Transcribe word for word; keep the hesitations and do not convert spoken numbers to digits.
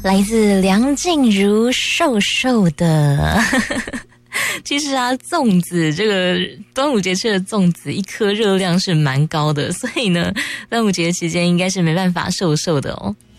来自梁静茹瘦瘦的其实啊，粽子这个端午节吃的粽子一颗热量是蛮高的，所以呢端午节期间应该是没办法瘦瘦的哦。